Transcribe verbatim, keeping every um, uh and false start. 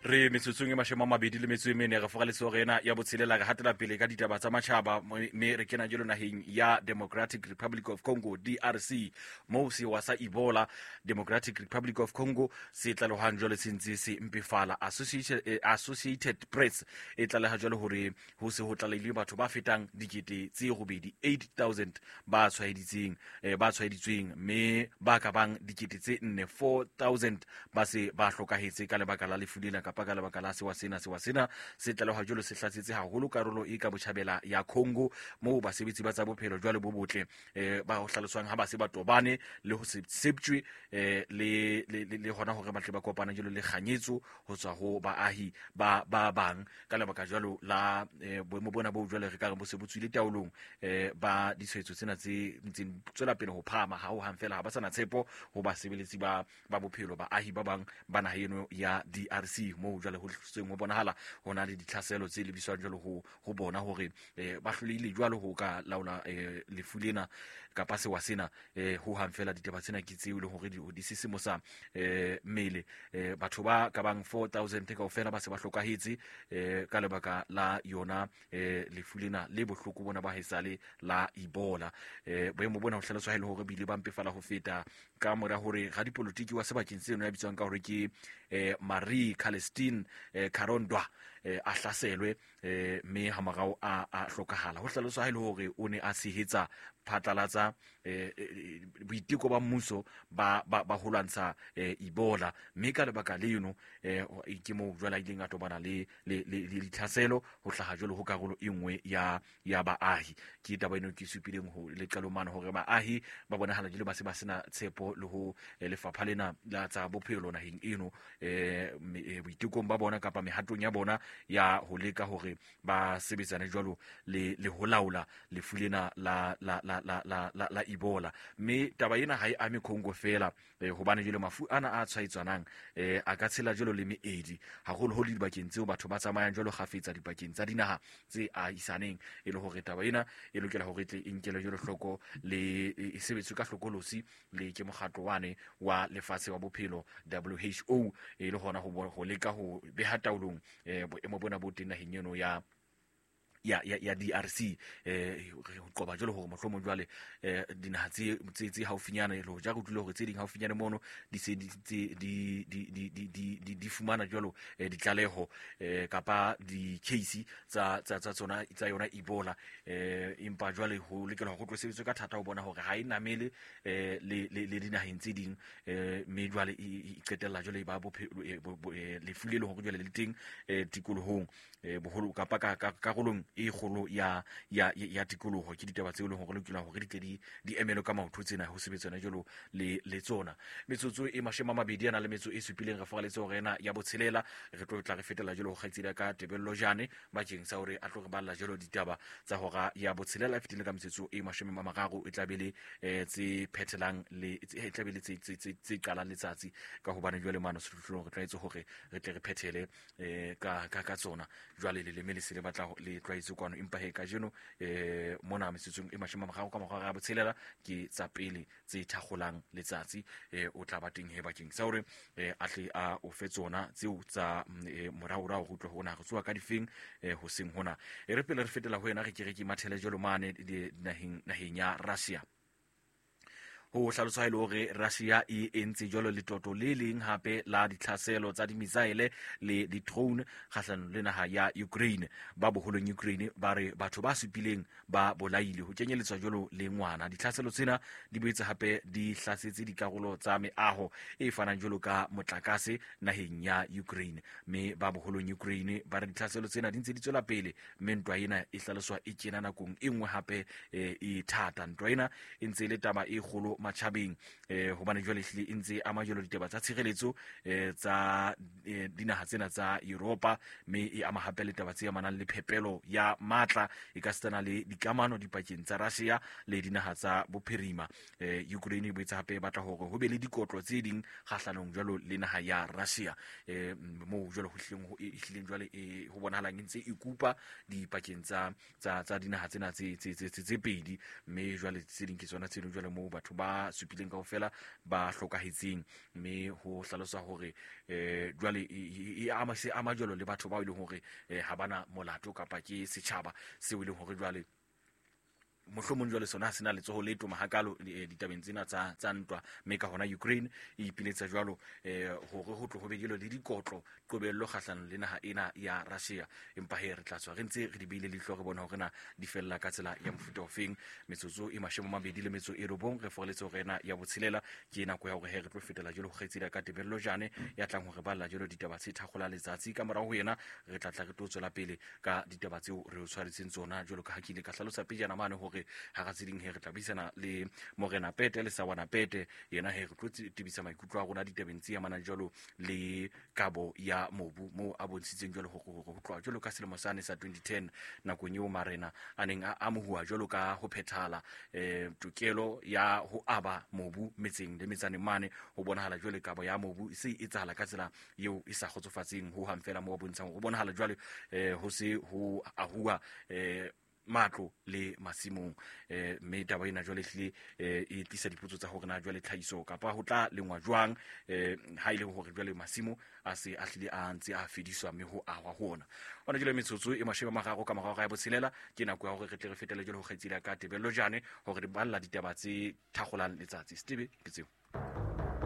re metsotsong e mashome a mabedi le metso e mene re foga letso rena ya botshelela re hatela pele ka ditaba tsa matjhaba me re kena jelo naheng ya Democratic Republic of Congo D R C mo se wa sa Ebola. Democratic Republic of Congo se tlalohang jole sentse se mpefala. Associated eh, Associated Press e tlaleha jole hore ho se ho tlalehile batho ba fetang dikete tse robedi eight thousand ba tshwaeditseng eh, ba tshwaeditsweng me ba ka bang dikete tse nne four thousand ba se ba hlokahetse ka lebaka la lefu lena kapa ka lebaka la sewa sena sewa sena se tlalehwa jole se hlatsetse haholo karolo e ka botjhabela ya Congo mo basebetsi ba tsa bophelo jwale bo botle eh, ba ho hlaloswang ha ba se ba tobane le ho se septjwe eh, le le le hona hore ba tle ba kopana jole le kganyetso ho tswa ho baahi ba ba bang ka lebaka jwalo la eh, boemo bona bo jwale re ka re bo se botswile taolong eh, ba ditshwaetso tsena tse ntseng tswela pele ho phama ha ho hang fela ha ba sana tshepo ho basebeletsi ba ba bophelo baahi ba bang ba naha eno ya D R C mo jwale ho tsweng ho bonahala hona le ditlhaselo tse lebiswang jwalo ho ho bona hore eh, ba hlolile jwalo ho ka laola eh, lefu lena kapa sewa sena eh, ho hang fela ditaba tsena ke tseo le hore di sisimo sa eh, mmele eh, batho ba ka bang four thousand ka ofela ba se ba hlokahetse eh, ka lebaka la yona eh, lefu lena le bohloko bona ba haesale la Ebola eh, boemo bona ho hlaloswa hele hore bile ba mpefala ho feta ka mora hore ga dipolitiki wa sebakeng seno ya bitswang ka hore ke eh, Marie Celestine eh, Karondwa eh, a hlaselwe eh, me ha morao a, a hlokahala ho hlaloswa hele hore o ne a sehetsa phatlalatsa eh, boiteko ba mmuso ba ba, ba holwantsha eh, Ebola mme ka lebaka le yeno eh, ke mo jwala ileng a tobana le le le ditlhaselo ho hlaha jolo ho karolo e nngwe ya ya baahi ke taba eno ke supileng ho le qalomana hore baahi ba bonahala jole ba se ba sena tshepo le ho eh, lefapha lena la tsa bophelo naheng eno eh, boitekong ba bona kapa mehatong ya bona ya ho leka hore ba sebetsane jwalo le le ho laola lefu lena la la la la la la, la Ebola mme taba ena ha e ame Congo fela eh, hobane jole mafu ana a tshwaetsanang eh, a ka tshela jolo le meedi haholo ho le dibakeng tseo batho ba tsamayang jolo khafetsa dibakeng tsa dinaha tse a isaneng e le hore taba ena e lokela hore tle inkele jolo hloko le e sebetswe ka hlokolosi le ke mokgatlo wane wa lefatshe wa bophelo W H O e le hona ho ho leka ho beha taolong eh, boemo bona bo teng naheng eno ya ya ya ya D R C eh ho qoba jole hore mohlomong jwale eh dinaha tse tse haufinyana le ho ja go tlile hore tse ding haufinyana mono di se di di di di di di di fumana jwalo ditlaleho eh kapa di case tsa tsa tsa tsona tsa yona Ebola eh impa jwale ho lekela go tlosetswe ka thata ho bona hore ha ina mele eh le le dinaheng tse ding eh me jwale e qetella jwale ba bophelo le fulele hore jwale le teng eh tikolohong eh boholo kapa ka karolong e kgolo ya ya ya tikoloho ke ditaba tseo le hore le kila hore di tle di di emelo ka mautho tsena ho sebetsana jolo le le tsona metsotso e mashema mabedi ana le metso e supileng re foga letso rena ya botshelela re tlo tla re fetela jolo go kgaitsela ka tebello jane ba jeng sa hore a tlo re balla jolo ditaba tsa hora ya botshelela fetile ka metsetso e mashema mararo e tlabele eh tse phethelang le e tlabele tse tse tse qala letsatsi ka hobane jole mano se tlholo re tlaetse hore re tle re phethele eh ka ka ka tsona jwale le le mele se le batla le tlaetse kwano impa he ka jeno eh mona mesetsong e mashema magago ka mogwa ga botshelela ke tsa pele tse thagolang letsatsi eh o tla bateng he bakeng sa hore eh a tle a o fetsona tseo tsa moraorao go tlo hona go tswa ka difeng eh ho seng hona e re pele re fetela ho yena re ke re ke mathele jolo mane dinaheng naheng ya Russia ho hlaloswa ile hore Russia e entse jolo le toto le leng hape la ditlhaselo tsa dimisaile le di drone kgahlano le naha ya Ukraine ba boholong Ukraine ba re batho ba supileng ba bolaile ho kenyeletswa jolo le ngwana ditlhaselo tsena di boetse hape di hlasetse dikarolo tsa meaho e fanang jolo ka motlakase naheng ya Ukraine me ba boholong Ukraine ba re ditlhaselo tsena di ntse di tswela pele mentwa ena e hlaloswa e kena nakong e nngwe hape e thata ntwa ena e ntse le taba e kgolo matjhabeng eh hobane jwale hle e ntse ama jolo ditaba tsa tshireletso eh tsa dinaha tsena tsa Europa me e ama hape le taba tse amanang le phepelo ya matla e ka stana le dikamano dipakeng tsa Russia le dinaha tsa bophirima eh Ukraine e boetse hape e batla hore ho be le dikotlo tse ding khahlanong jwalo le naha ya Russia eh mo jwalo ho hleng ho hleng jwale e ho bonahala ntse e kupa dipakeng tsa tsa tsa dinaha tsena tse tse tse pedi me jwale tse ding ke tsona tse ding jwale mo batho ba ba supileng kaofela ba hlokahetseng, mme ho hlalosa hore eh jwale e ama se ama jwalo le batho ba ile hore ha bana molato kapa ke setjhaba seo ile hore jwale mohlomong jwale sona sena le tsoho leto mahakalo ditabeng tsena tsa tsa ntwa, mme ka hona Ukraine e ipiletsa jwalo eh hore ho tlo ho begelo le dikotlo qobello kgahlano le naha ena ya Russia. Empa he re tla tswa re ntse re di beile le hlore bona hore na di fella ka tsela ya mofuta ofeng. Metsotso e mashome mabedi le metso e robong re foreletse hore na ya botshelela ke nako ya hore he re tlo fetela jalo ho kgetsela ka Tebello Jane ya tlang hore balla jalo ditaba tse thakgola letsatsi ka mora ho yena re tla tla re tlo tswela pele ka ditaba tseo re o tshwaretseng tsona jalo ka hakile ka hlalosa pejana mane hore ha ga tseding he re tla bisana le Morena Pete le Sawana Pete yena he re tlo tibisa maikutlo a rona ditabeng tse amana jalo le kabo ya mobu mo a bontshitseng jalo ho go tloa jalo ka selemo sane sa twenty ten nakong eo marena a neng a amohua jalo ka ho phethala eh tokelo ya ho aba mobu metseng le metsaneng mane ho bonahala jalo kabo ya mobu se e etsahala ka tsela eo e sa khotsofatseng ho hang fela mo bontshang ho bonahala jalo eh ho se ho ahua eh matlo le masimong eh mme taba ena jwale hle e tlisa dipotso tsa hore na jwale tlhaiso kapa ho tla lengwa jwang eh ha ile hore jwale masimo a se a hlile a ntse a fediswa mme ho ahwa hona ona jwale metsotso e masheba magaro ka magaro ya botshelela ke nako ya hore re tle re fetele jwale ho kgetsila ka Tebello Jane hore di balla ditaba tse thakgolang letsatsi Stebe ke tseo.